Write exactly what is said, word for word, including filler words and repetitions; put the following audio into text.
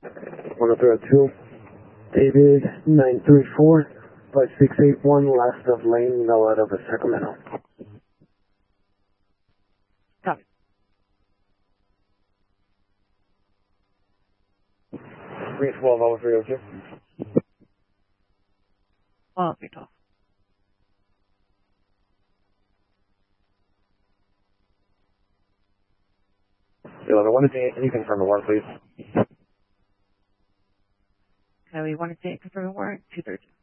one oh three oh two, David nine three four, five six eight one, last of Lane, Melette of Sacramento. Copy. three twelve, oh three oh two. Oh, three twelve. eleven one, can you confirm the warrant, please? Okay, we wanted to confirm the warrant, two thirty.